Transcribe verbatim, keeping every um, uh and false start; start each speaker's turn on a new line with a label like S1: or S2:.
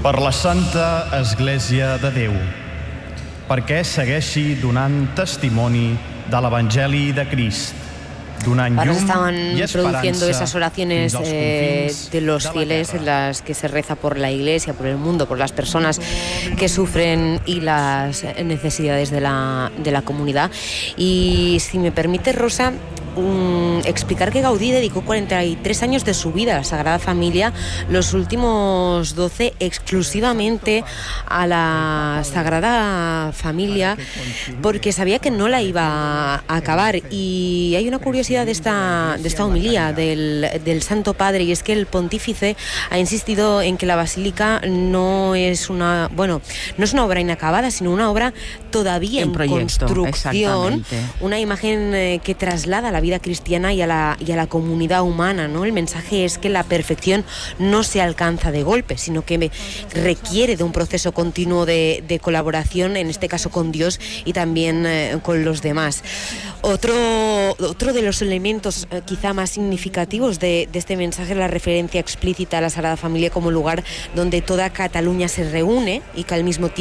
S1: Per la Santa Església de Déu, perquè segueixi donant testimoni de l'Evangeli de Crist, donant
S2: Ahora
S1: llum
S2: estaban
S1: y esperanza
S2: produciendo esas oraciones
S1: fins als
S2: eh,
S1: confins
S2: de los
S1: de la
S2: fieles
S1: terra.
S2: en las que se reza por la Iglesia, por el mundo, por las personas que sufren y las necesidades de la, de la comunidad. Y si me permite, Rosa, um, explicar que Gaudí dedicó cuarenta y tres años de su vida a la Sagrada Familia, los últimos doce exclusivamente a la Sagrada Familia, porque sabía que no la iba a acabar. Y hay una curiosidad de esta, de esta homilía del, del Santo Padre, y es que el pontífice ha insistido en que la basílica no es una, bueno, no es una obra inacabada, sino una obra todavía en,
S3: En proyecto,
S2: construcción,
S3: exactamente.
S2: una imagen eh, que traslada a la vida cristiana y a la, y a la comunidad humana, ¿no? El mensaje es que la perfección no se alcanza de golpe, sino que me requiere de un proceso continuo de, de colaboración, en este caso con Dios y también eh, con los demás. Otro, otro de los elementos eh, quizá más significativos de, de este mensaje es la referencia explícita a la Sagrada Familia como lugar donde toda Cataluña se reúne y que al mismo tiempo